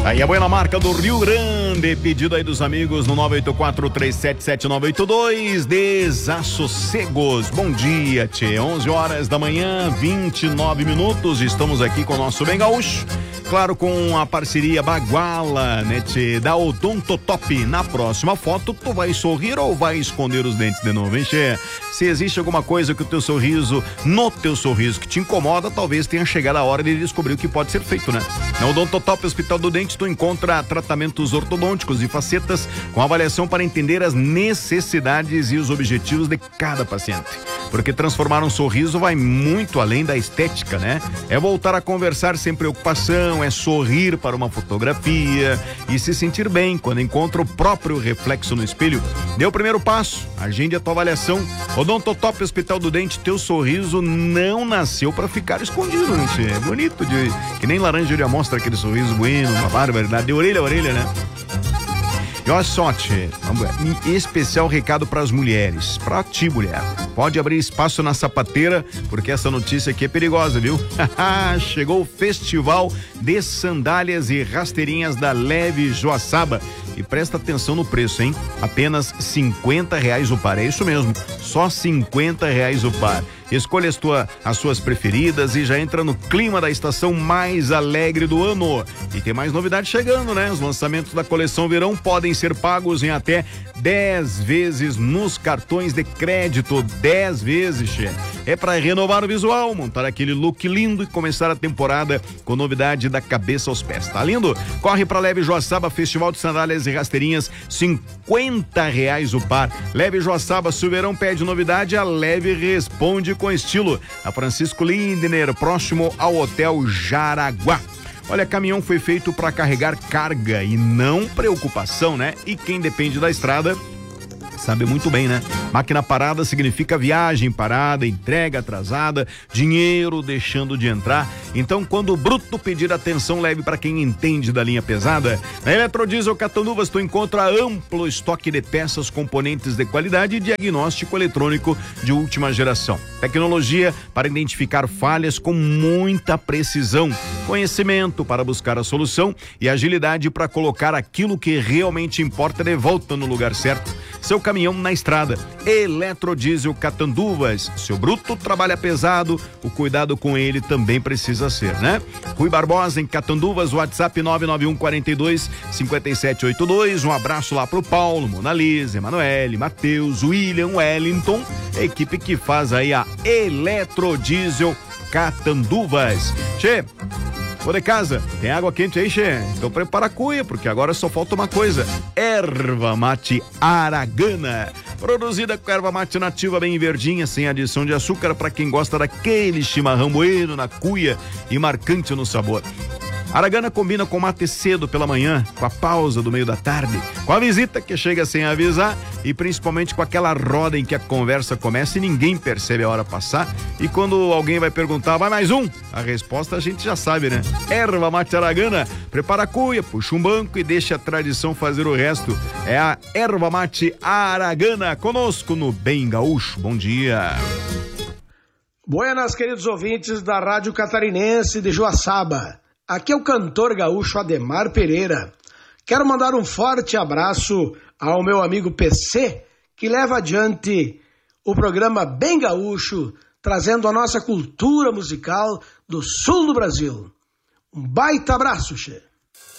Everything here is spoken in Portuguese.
Aí a Buena Marca do Rio Grande, pedido aí dos amigos no 984-377-982, Desassossegos. Bom dia, tchê, 11 horas da manhã, 29 minutos, estamos aqui com o nosso Bem Gaúcho, claro, com a parceria Baguala, né, tchê, da Odontotop. Na próxima foto, tu vai sorrir ou vai esconder os dentes de novo, hein, tchê? Se existe alguma coisa que o teu sorriso, no teu sorriso, que te incomoda, talvez tenha chegado a hora de descobrir o que pode ser feito, né? Na Odontotop Hospital do Dente, tu encontra tratamentos ortodônticos e facetas com avaliação para entender as necessidades e os objetivos de cada paciente. Porque transformar um sorriso vai muito além da estética, né? É voltar a conversar sem preocupação, é sorrir para uma fotografia e se sentir bem quando encontra o próprio reflexo no espelho. Dê o primeiro passo, agende a tua avaliação. Odontotop Hospital do Dente, teu sorriso não nasceu para ficar escondido, gente. É bonito, que nem laranja de amostra, aquele sorriso bueno, uma barbaridade, de orelha a orelha, né? E olha só, tchê, em especial recado para as mulheres, para ti, mulher. Pode abrir espaço na sapateira, porque essa notícia aqui é perigosa, viu? Chegou o Festival de Sandálias e Rasteirinhas da Leve Joaçaba. E presta atenção no preço, hein? Apenas R$50 o par, é isso mesmo, só R$50 o par. Escolha as suas preferidas e já entra no clima da estação mais alegre do ano. E tem mais novidade chegando, né? Os lançamentos da coleção verão podem ser pagos em até 10 vezes nos cartões de crédito. 10 vezes, che. É para renovar o visual, montar aquele look lindo e começar a temporada com novidade da cabeça aos pés. Tá lindo? Corre para Leve Joaçaba, Festival de Sandálias e Rasteirinhas, R$50 o par. Leve Joaçaba, se o verão pede novidade, a Leve responde com estilo. A Francisco Lindner, próximo ao Hotel Jaraguá. Olha, caminhão foi feito para carregar carga e não preocupação, né? E quem depende da estrada sabe muito bem, né? Máquina parada significa viagem parada, entrega atrasada, dinheiro deixando de entrar. Então, quando o bruto pedir atenção, leve para quem entende da linha pesada. Na Eletrodiesel Catanduvas, tu encontra amplo estoque de peças, componentes de qualidade e diagnóstico eletrônico de última geração. Tecnologia para identificar falhas com muita precisão, conhecimento para buscar a solução e agilidade para colocar aquilo que realmente importa de volta no lugar certo. Seu caminhão na estrada. Eletrodiesel Catanduvas. Seu bruto trabalha pesado, o cuidado com ele também precisa ser, né? Rui Barbosa em Catanduvas, WhatsApp 99142-5782. Um abraço lá pro Paulo, Monalisa, Emanuele, Matheus, William, Wellington, a equipe que faz aí a Eletrodiesel Catanduvas. Tchê, ô de casa, tem água quente aí, che? Então prepara a cuia, porque agora só falta uma coisa: erva mate Aragana. Produzida com erva mate nativa bem verdinha, sem adição de açúcar, para quem gosta daquele chimarrão bueno na cuia e marcante no sabor. Aragana combina com mate cedo pela manhã, com a pausa do meio da tarde, com a visita que chega sem avisar e principalmente com aquela roda em que a conversa começa e ninguém percebe a hora passar. E quando alguém vai perguntar, vai mais um? A resposta a gente já sabe, né? Erva mate Aragana. Prepara a cuia, puxa um banco e deixa a tradição fazer o resto. É a erva mate Aragana, conosco no Bem Gaúcho. Bom dia. Buenas, queridos ouvintes da Rádio Catarinense de Joaçaba. Aqui é o cantor gaúcho Ademar Pereira. Quero mandar um forte abraço ao meu amigo PC, que leva adiante o programa Bem Gaúcho, trazendo a nossa cultura musical do sul do Brasil. Um baita abraço, che.